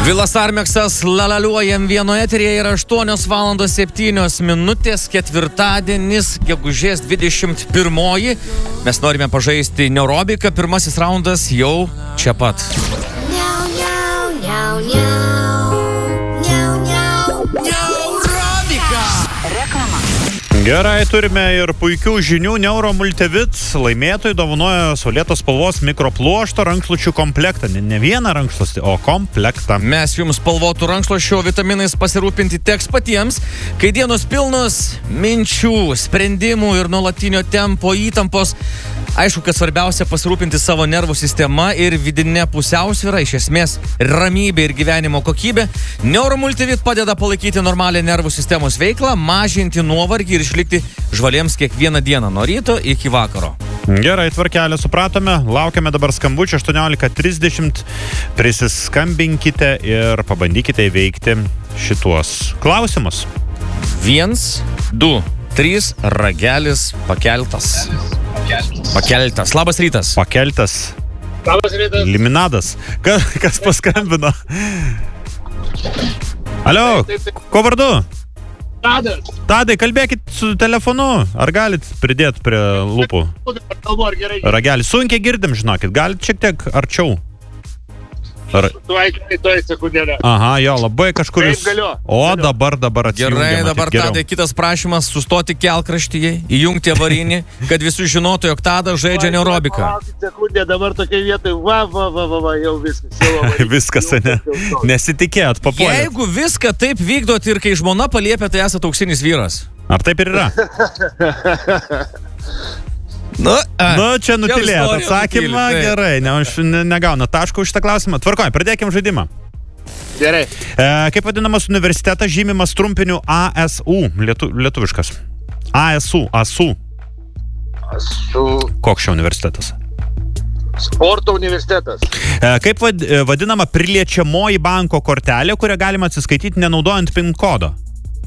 Vilas Armeksas lalaliuojam vieno eteryje yra 8:07 ketvirtadienis, gegužės 21. Mes norime pažaisti neurobiką, pirmasis raundas jau čia pat. Gerai, turime ir puikių žinių. Neuromultivit laimėtojai dovanoja saulėtos spalvos mikropluošto rankšluočių komplektą. Ne vieną rankšluostį, o komplektą. Mes jums spalvotų rankšluosčio vitaminais pasirūpinti teks patiems, kai dienos pilnos minčių, sprendimų ir nuolatinio tempo įtampos. Aišku, kad svarbiausia pasirūpinti savo nervų sistema ir vidinė pusiausvyrą, iš esmės ramybė ir gyvenimo kokybė. Neuromultivit padeda palaikyti normalią nervų sistemos veiklą, mažinti nuovargį ir išlikti žvaliems kiekvieną dieną, nuo ryto iki vakaro. Gerai, tvarkelę supratome. Laukiame dabar skambučio 18:30. Prisiskambinkite ir pabandykite įveikti šituos klausimus. 1, 2, 3, ragelis pakeltas. Pakeltas. Labas rytas. Pakeltas. Labas rytas. Liminadas. Kas paskambino? Alio, ko vardu? Tadas. Tadai, kalbėkit su telefonu. Ar galit pridėti prie lūpų? Ragelį. Sunkiai girdim, žinokit. Galit šiek tiek arčiau. Tuoj sekundėlę. Aha, jo, labai kažkur jūs... O, dabar atsijungiam. Gerai, dabar Tadai, kitas prašymas sustoti kelkraštyje, įjungti avarinį, kad visi žinotų, jog Tadas žaidžia neurobiką. Palaukit sekundę, dabar tokia vietoj, va, jau viskas. Viskas, ne? Nesitikėjot, papuolėt. Jeigu viską taip vykdot ir kai žmona paliepia, tai esate auksinis vyras. Ar taip ir yra? Čia nutilėt atsakymą, gerai, negauna taško už šitą klausimą. Tvarkoj, pradėkim žaidimą. Gerai. Kaip vadinamas universitetas žymimas trumpiniu ASU, lietuviškas? ASU. Koks šio universitetas? Sporto universitetas. Kaip vadinama priliečiamoji banko kortelė, kurią galima atsiskaityti nenaudojant PIN kodo?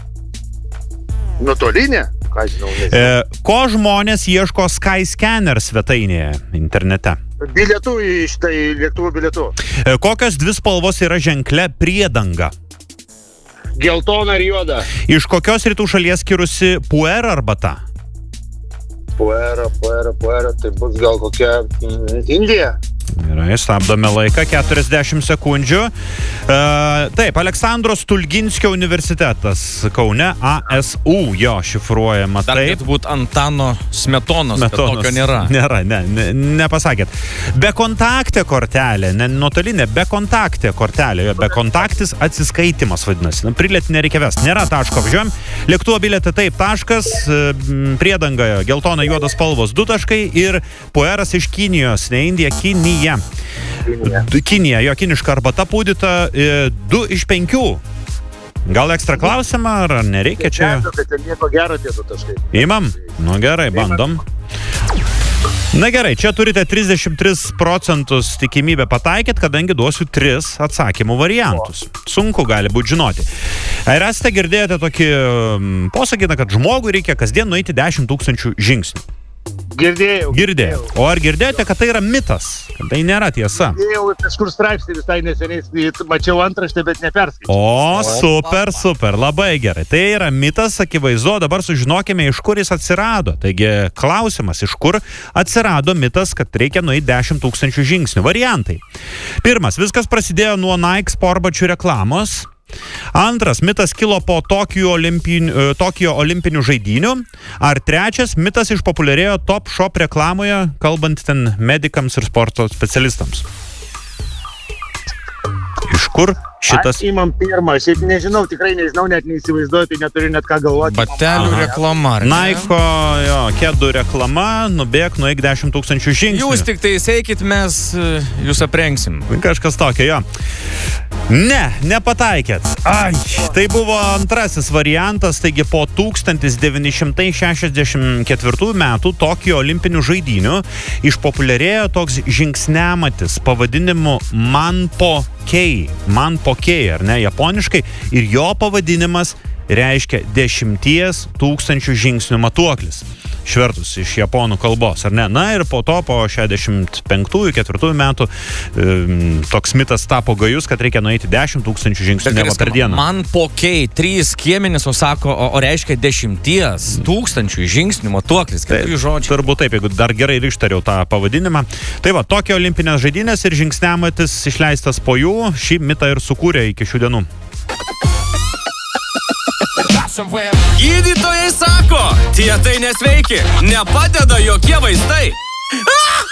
Nuotolinė? Ko žmonės ieško Skyscanner svetainėje internete? Bilietų iš tai lėktuvų bilietų. Kokios dvi spalvos yra ženkle priedanga? Geltona ir juoda. Iš kokios rytų šalies kirusi puer arbata? Puera, tai bus gal kokia Indija? Gerai, stabdome laiką, 40 sekundžių. Taip, Aleksandro Stulginskio universitetas Kaune, ASU, jo šifruojama. Dar taip. Dar būt Antano Smetonos, bet tokio nėra. Nėra, nepasakėt. Bekontaktė kortelė, nuotolinė bekontaktė kortelė, bekontaktis atsiskaitimas vadinasi. Prilietį nereikia vest, nėra taško, važiuojam. Lėktuvo bilietą taip, taškas, priedanga, geltona juodos spalvos 2 taškai ir pueras iš Kinijos, ne Indija, Kinija, jo kiniška arbata pūdyta 2 iš 5. Gal ekstra klausimą, ar nereikia čia? Nieko gero tie 2 taškai. Imam? Nu gerai, bandom. Na gerai, čia turite 33% tikimybę pataikyti, kadangi duosiu 3 atsakymų variantus. Sunku gali būti žinoti. Ar esate girdėjote tokį posakį, kad žmogui reikia kasdien nueiti 10 000 žingsnių? Girdėjau. O ar girdėjote, kad tai yra mitas? Kad tai nėra tiesa? Girdėjau, kažkur straipsnį visai neseniai, mačiau antraštę, bet neperskaičiau. O, super, labai gerai. Tai yra mitas, akivaizdu, dabar sužinokime, iš kur jis atsirado. Taigi, klausimas, iš kur atsirado mitas, kad reikia nueiti 10 000 žingsnių. Variantai. Pirmas, viskas prasidėjo nuo Nike sportbačių reklamos. Antras, mitas kilo po Tokijo olimpinių žaidynių. Ar trečias, mitas išpopuliarėjo Top Shop reklamoje, kalbant ten medikams ir sporto specialistams. Iš kur šitas? Imam pirmą, šiaip nežinau, tikrai nežinau, net neįsivaizduoju, tai neturiu net ką galvoti. Batelių reklama. Nike, kedų reklama, nubėk, nueik 10 000 žingsnių. Jūs tik tai eikit, mes jūs aprengsim. Kažkas tokio, jo. Nepataikėt. Tai buvo antrasis variantas, taigi po 1964 metų Tokijo olimpinių žaidynių išpopuliarėjo toks žingsniamatis pavadinimu Manpo-kei, ar ne, japoniškai, ir jo pavadinimas reiškia 10 000 žingsnių matuoklis. išvertus iš japonų kalbos, ar ne? Na ir po to, po 65-4 metų, toks mitas tapo gajus, kad reikia nueiti 10 000 žingsnių neva per dieną. Man pokiai 3 skiemenys, o sako, o reiškia 10 000 žingsnių matuoklis, 4 žodžiai. Turbūt taip, jeigu dar gerai ir ištariau tą pavadinimą. Tai va, Tokijo olimpinės žaidynės ir žingsniamatis išleistas po jų, šį mitą ir sukūrė iki šių dienų. Gydytojai sako, tie tai nesveiki, nepadeda jokie vaistai.